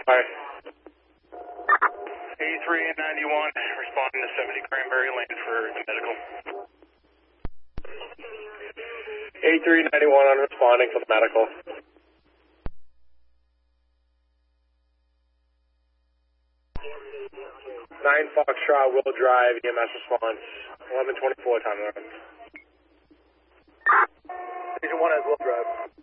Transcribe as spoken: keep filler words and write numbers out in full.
fire. eighty-three ninety-one, responding to seventy Cranberry Lane for the medical. eighty-three ninety-one on responding for the medical. nine Foxtrot, Will Drive, E M S response, eleven twenty-four, time around. Station one has Will Drive.